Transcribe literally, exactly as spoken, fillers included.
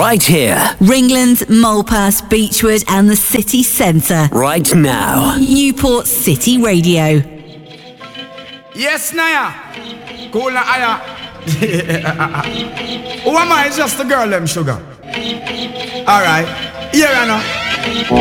right here. Ringland, Malpass, Beechwood and the city centre. Right now. Newport City Radio. Yes, Naya. Cool na aya. Who am I? Just a girl, them sugar. Alright. Here I know.